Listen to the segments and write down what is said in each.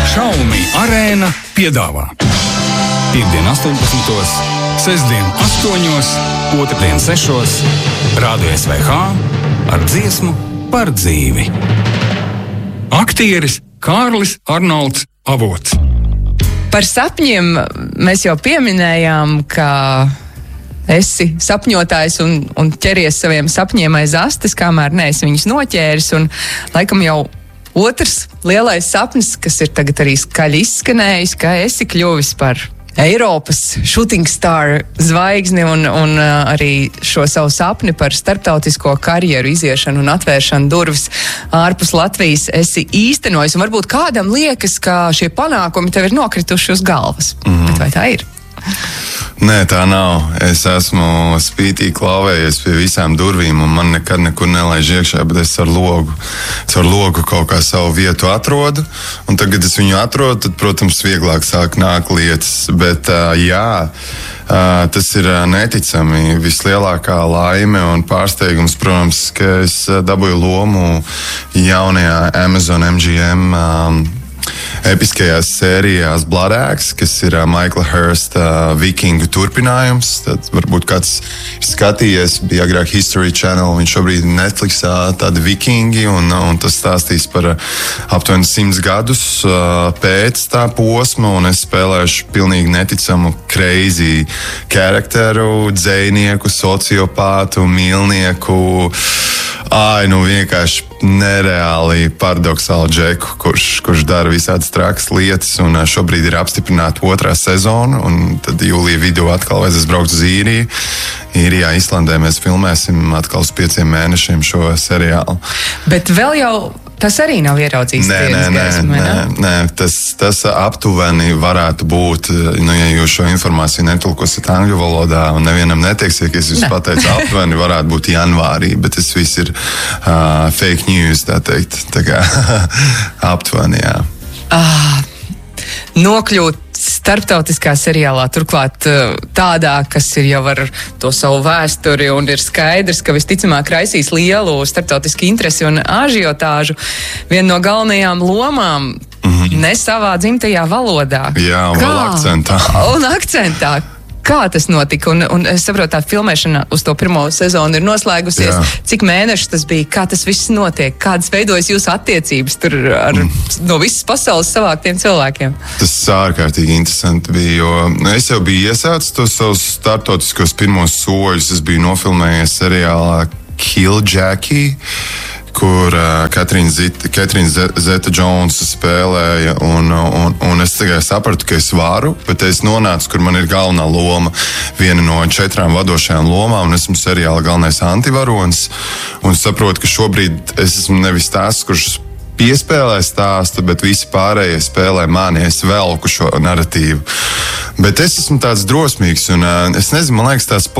Xiaomi Arēna piedāvā Piektdien 18, sestdien 8, otrdien 6, Rādio SVH ar dziesmu par dzīvi. Aktieris Kārlis Arnolds Avots. Par sapņiem mēs jau pieminējām, ka esi sapņotājs un ķeries saviem sapņiem aiz astes, kamēr neesi viņus noķēris, un laikam jau otrs lielais sapnis, kas ir tagad arī skaļi izskanējis, ka esi kļuvis par Eiropas shooting star zvaigzni un arī šo savu sapni par starptautisko karjeru iziešanu un atvēršanu durvis ārpus Latvijas esi īstenojis. Un varbūt kādam liekas, ka šie panākumi tev ir nokrituši uz galvas. Bet vai tā ir? Nē, tā nav. Es esmu spītīgi klauvējies pie visām durvīm, un man nekad nekur nelaiž iekšā, bet es ar logu kaut kā savu vietu atrodu, un tagad es viņu atrodu, tad, protams, vieglāk sāk nākt lietas. Bet tas ir neticami. Vislielākā laime un pārsteigums, protams, ka es dabūju lomu jaunajā Amazon MGM episkajās sērijās Blood Axe, kas ir Michaela Hursta vikingu turpinājums. Tad varbūt kāds ir skatījies, bija agrāk History Channel, viņš šobrīd ir Netflixā, tādi vikingi, un tas stāstīs par aptuveni 100 gadus pēc tā posma, un es spēlēšu pilnīgi neticamu crazy karakteru, dzejnieku, sociopātu, mīlnieku, vienkārši nereāli paradoxālu džeku, kurš dara visādas trakas lietas, un šobrīd ir apstiprināta 2. sezona, un tad jūlija vidū atkal vajadzēs braukt uz Īriju. Īrijā, Islandē mēs filmēsim atkal uz 5 mēnešiem šo seriālu. Bet vēl jau tas arī nav ieraudzījis dienas gaismu, vai ne? Nē, tas aptuveni varētu būt, ja jūs šo informāciju netulkosiet angļu valodā un nevienam neteiksiet, ka es jūs pateicu aptuveni, varētu būt janvārī, bet tas viss ir fake news, tā teikt. Tā kā aptuveni, jā. Nokļūt starptautiskā seriālā, turklāt tādā, kas ir jau ar to savu vēsturi un ir skaidrs, ka visticamāk raisīs lielu starptautisku interesi un ažiotāžu. Viena no galvenajām lomām ne savā dzimtajā valodā. Jā, un vēl akcentā. Un akcentā. Kā tas notika? Un es saprotu, tā filmēšana uz to 1. sezonu ir noslēgusies. Jā. Cik mēneši tas bija? Kā tas viss notiek? Kādas veidojas jūsu attiecības tur ar no visas pasaules savāktiem cilvēkiem? Tas ārkārtīgi interesanti bija, jo es jau biju iesācis tos savus startautiskos pirmos soļus. Es biju nofilmējies seriālā Kill Jackie, kur Katrīna Zeta-Jonesa spēlēja, un es tikai sapratu, ka es varu, bet es nonācu, kur man ir galvenā loma, viena no 4 vadošajām lomām, un esmu seriāla galvenais antivaronis, un saprotu, ka šobrīd es esmu nevis tās, kurš piespēlē stāstu, bet visi pārējie spēlē mani, es velku šo narratīvu. Bet es esmu tāds drosmīgs, un es nezinu, man liekas, tas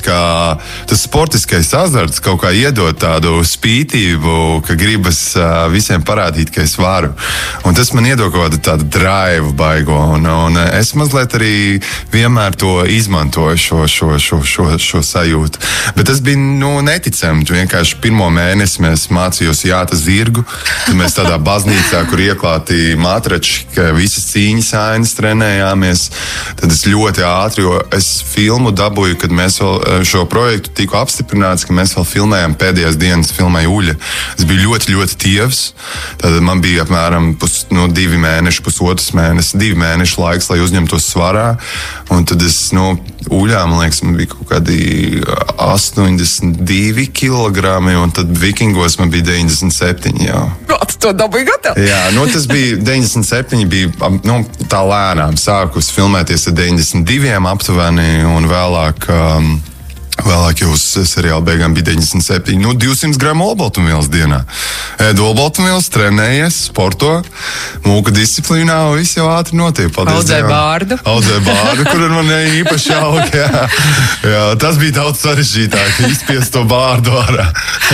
sportiskais azarts kaut kā iedod tādu spītību, ka gribas visiem parādīt, ka es varu. Un tas man iedod kaut tādu drive baigo, un es mazliet arī vienmēr to izmantoju, šo sajūtu. Bet tas bija, neticami. Vienkārši 1. mēnesi mēs mācījos jāta zirgu, tad mēs tādā baznīcā, kur ieklāti matrači, ka visas cīņas ainas trenējāmies. Tad es ļoti ātri, jo es filmu dabūju, kad mēs vēl šo projektu tiku apstiprināts, ka mēs vēl filmējām pēdējās dienas, filmēju Uļa. Es biju ļoti, ļoti tievs. Tad man bija apmēram 2 mēneši, pusotrs mēnesis, 2 mēnešu laiks, lai uzņemtos svarā. Un tad es, Uļā, man liekas, man bija kaut kādi 82 kilogrami, un tad Vikingos man bija 97, jā. To dabūja gatavu? Jā, tas bija 97, bija tā lēnām. Sākus filmēties ar 92 aptuveni, un vēlāk jau uz seriāla beigām bija 97. 200 gramu olbaltumvielas dienā. Ēdu olbaltumvielas, trenējies, sporto, mūka disciplīnā, un viss jau ātri notiek. Audzēja bārdu. Kur man īpaši aug. Jā, tas bija daudz sarežģītāk, izspiest to bārdu ārā.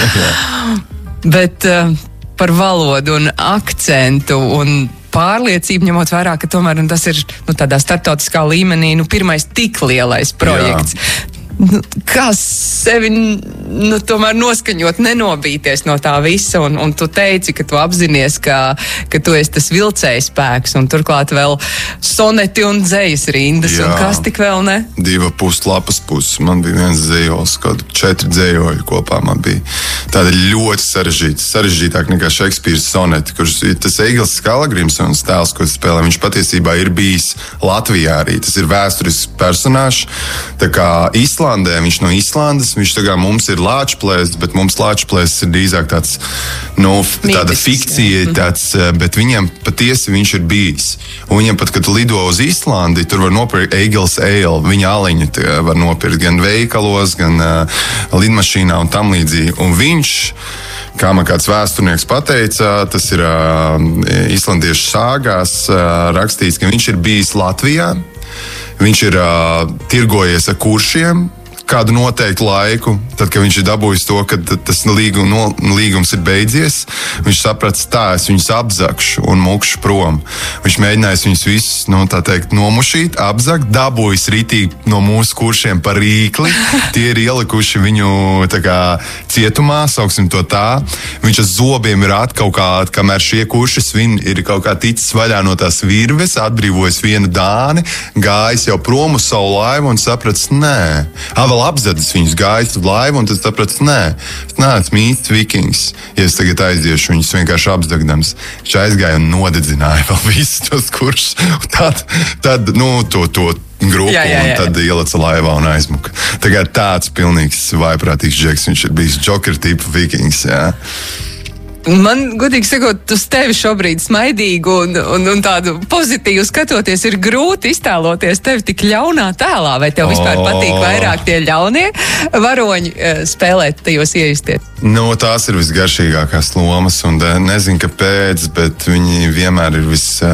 Bet par valodu un akcentu un pārliecību, ņemot vērā, ka tomēr tas ir tādā starptautiskā līmenī pirmais tik lielais projekts. Jā. kā sevi tomēr noskaņot, nenobīties no tā visa, un tu teici, ka tu apzinies, ka tu esi tas vilcējs spēks, un turklāt vēl soneti un dzejas rindas, un kas tik vēl ne? 2,5 lapas puses, man bija viens dzejols, kaut 4 dzejoļi kopā man bija. Tāda ļoti sarežģītāk nekā Šekspīras soneti, kurš tas Egils Skalagrimsons tēls, ko spēlē, viņš patiesībā ir bijis Latvijā arī. Tas ir vēsturisks personāžs, tā kā Islandē, viņš no Islandes, viņš tā kā mums ir Lāčplēsts, bet mums Lāčplēsts ir drīzāk tāds, tāda fikcija, bet viņam patiesi viņš ir bijis. Un viņam pat, kad lido uz Islandi, tur var nopirkt Egils Ale, viņa aliņu var nopirkt gan veikalos, gan lidmašīnā un tam līdzīgi. Un viņš, kā man kāds vēsturnieks pateica, tas ir islandiešu sāgās rakstīts, ka viņš ir bijis Latvijā, viņš ir tirgojies ar kuršiem kādu noteiktu laiku, tad, kad viņš ir dabūjis to, ka tas līgums ir beidzies, viņš saprata, tā es viņus apzakšu un mukšu prom. Viņš mēģinājis viņus visus, nomušīt, apzakt, dabūjis ritīgi no mūsu kuršiem par rīkli, tie ir ielikuši viņu cietumā, sauksim to tā. Viņš ar zobiem ir kamēr šie kurši svin ir kaut kā ticis vaļā no tās virves, atbrīvojis vienu dāni, gājis jau prom uz savu laivu un saprats, nē. Vēl apzadis viņus, gājis uz laivu, un tas saprats, nē, es neesmu īsts vikings, ja es tagad aiziešu viņus vienkārši apzagdams. Viņš aizgāja un nodedzināja vēl visus tos kuršus, tad to grupu, un tad ielaca laivā un aizmuka. Tagad tāds pilnīgs vaiprātīgs džeks, viņš ir bijis Joker tipa vikings, jā. Man, godīgi sakot, uz tevi šobrīd smaidīgu un tādu pozitīvu skatoties, ir grūti iztēloties tevi tik ļaunā tēlā. Vai tev vispār patīk vairāk tie ļaunie varoņi spēlēt, tajos iejustiet? Tās ir visgaršīgākās lomas, un nezinu, kāpēc, bet viņi vienmēr ir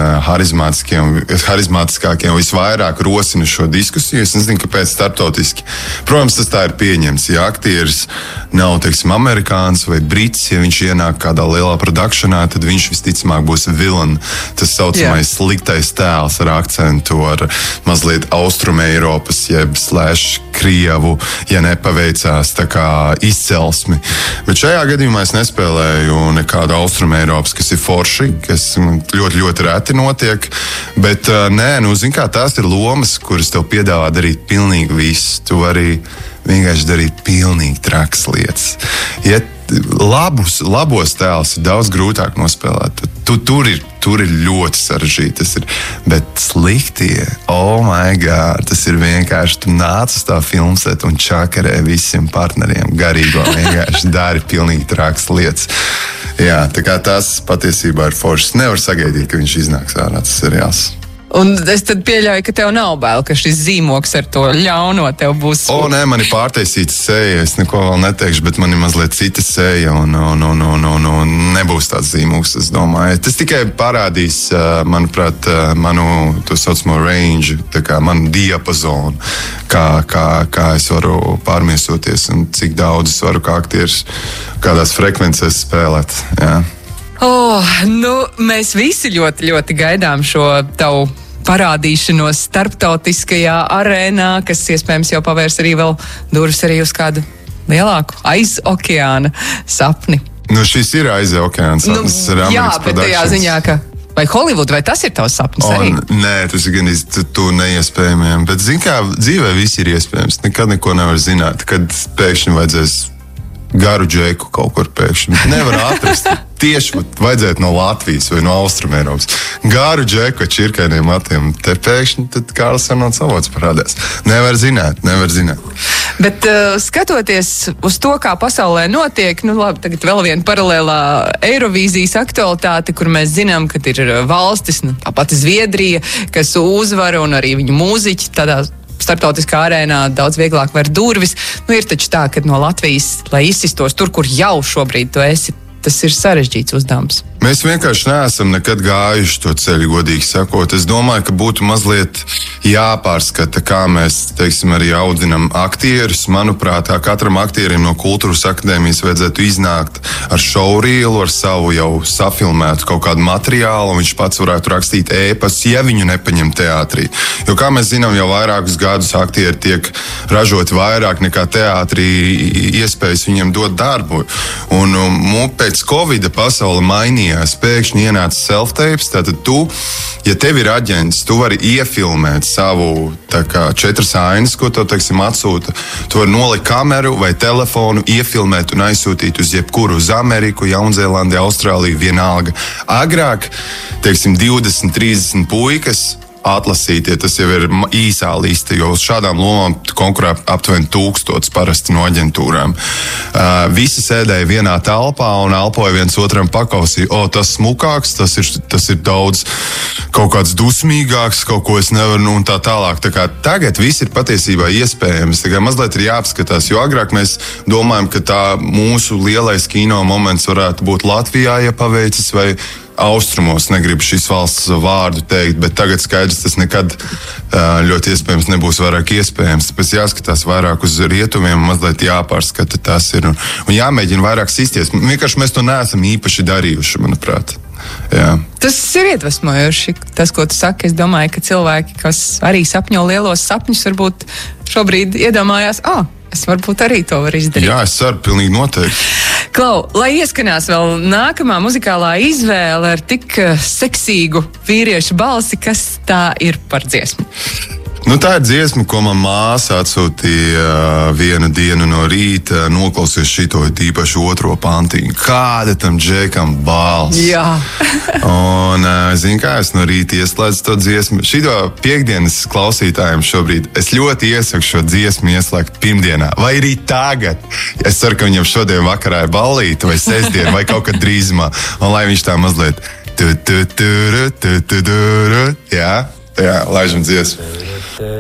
visharizmātiskākie un visvairāk rosina šo diskusiju. Es nezinu, kāpēc starptautiski. Protams, tas tā ir pieņemts. Ja aktieris nav, amerikāns vai brits, ja viņš ienāk kādā lielā produkšanā, tad viņš visticamāk būs villain. Tas saucamais sliktais tēls ar akcentu, ar mazliet Austrumeiropas, jeb Krievu, ja nepaveicās tā kā izcelsmi. Bet šajā gadījumā es nespēlēju nekādu Austrumeiropas, kas ir forši, kas ļoti, ļoti reti notiek. Bet zin kā, tās ir lomas, kuras tev piedāvā darīt pilnīgi visu. Tu vari vienkārši darīt pilnīgi trakas lietas. Ja labos tēlus ir daudz grūtāk nospēlēt. Tur ir ļoti sarežģīti. Bet sliktie, oh my god, tas ir vienkārši, tu nāc uz tā filmsetu un čakarē visiem partneriem garīgo, vienkārši dari pilnīgi trakas lietas. Jā, tā kā tas patiesībā ir foršs. Nevar sagaidīt, ka viņš iznāks ārā, tas seriāls. Un es tad pieļauju, ka tev nav bail, ka šis zīmoks ar to ļauno tev būs. Nē, man ir pārtaisīta seja, es neko vēl neteikšu, bet man ir mazliet cita seja un nebūs tāds zīmoks, es domāju. Tas tikai parādīs, manuprāt, manu, to saucamo range, tā kā manu diapazonu, kā es varu pārmiesoties un cik daudz es varu kā aktieris kādās frekvencēs spēlēt, jā. Mēs visi ļoti, ļoti gaidām šo tavu parādīšanos starptautiskajā arēnā, kas iespējams jau pavērs arī vēl durvis arī uz kādu lielāku aiz okeāna sapni. Šis ir aiz okeāna sapnis. Jā, bet tajā ziņā, ka vai Hollywood, vai tas ir tavs sapnis arī? Nē, tas ir gan tu neiespējamiem, bet zin kā, dzīvē viss ir iespējams. Nekad neko nevar zināt, kad pēkšņi vajadzēs garu džeku kaut kur pēkšņi. Nevar atrast. Tieši vajadzētu no Latvijas vai no Austrumeiropas. Garu džeku ar čirkainiem matiem. Te pēkšņi tad Kārlis Arnolds Avots parādās. Nevar zināt. Bet skatoties uz to, kā pasaulē notiek, labi, tagad vēl viena paralēlā Eirovīzijas aktualitāte, kur mēs zinām, ka ir valstis, tā pati Zviedrija, kas uzvar un arī viņu mūziķi tādā starptautiskā arēnā daudz vieglāk var durvis. Ir taču tā, ka no Latvijas, lai izsistos tur, kur jau šobrīd tu esi, tas ir sarežģīts uzdevums. Mēs vienkārši neesam nekad gājuši to ceļu, godīgi sakot. Es domāju, ka būtu mazliet jāpārskata, kā mēs, teiksim, arī audzinam aktierus. Manuprāt, katram aktierim no Kultūras akadēmijas vajadzētu iznākt ar šourīlu, ar savu jau safilmētu kaut kādu materiālu, un viņš pats varētu rakstīt ēpastu, ja viņu nepaņem teātrī. Jo, kā mēs zinām, jau vairākus gadus aktieri tiek ražoti vairāk nekā teātrī iespējas viņiem dot darbu. Un pēc Covida pasaule mainījās, pēkšņi ienāca self-tapes, tātad tu, ja tev ir aģents, tu vari iefilmēt savu 4 ainas, ko tev, teiksim, atsūta. Tu vari nolikt kameru vai telefonu, iefilmēt un aizsūtīt uz jebkuru, uz Ameriku, Jaunzēlandi, Austrāliju, vienalga. Agrāk, teiksim, 20, 30 puikas atlasītie, tas jau ir īsā lista, jo uz šādām lomām konkurē aptuveni 1000 parasti no aģentūrām. Visi sēdēja vienā telpā un elpoja viens otram pakausī. Tas smukāks, tas ir daudz kaut kāds dusmīgāks, kaut ko es nevaru, un tā tālāk. Tā kā tagad viss ir patiesībā iespējams. Tā kā mazliet ir jāapskatās, jo agrāk mēs domājam, ka tā mūsu lielais kino moments varētu būt Latvijā, ja paveicis, vai Austrumos, negribu šīs valsts vārdu teikt, bet tagad skaidrs, tas nekad ļoti iespējams nebūs vairāk iespējams. Tāpēc jāskatās vairāk uz rietumiem, mazliet jāpārskata tas ir un jāmēģina vairāk sisties. Vienkārši mēs to neesam īpaši darījuši, manuprāt. Jā. Tas ir iedvesmojoši, tas, ko tu saki. Es domāju, ka cilvēki, kas arī sapņo lielos sapņus, varbūt šobrīd iedomājās, es varbūt arī to varu izdarīt. Jā, es ceru, pilnīgi noteikti. Klau, lai ieskanās vēl nākamā muzikālā izvēle ar tik seksīgu vīriešu balsi, kas tā ir par dziesmu? Tā ir dziesma, ko man māsa atsūtīja vienu dienu no rīta, noklausies šito īpaši 2. pantiņu. Kāda tam džekam balss? Jā. Un, zini kā, es no rīta ieslēdzu to dziesmu. Šito piekdienas klausītājiem šobrīd es ļoti iesaku šo dziesmu ieslēgt pirmdienā, vai arī tagad. Es ceru, ka viņam šodien vakarā ir ballīte, vai sestdien, vai kaut kad drīzumā. Un lai viņš tā mazliet jā, laižam dziesmu.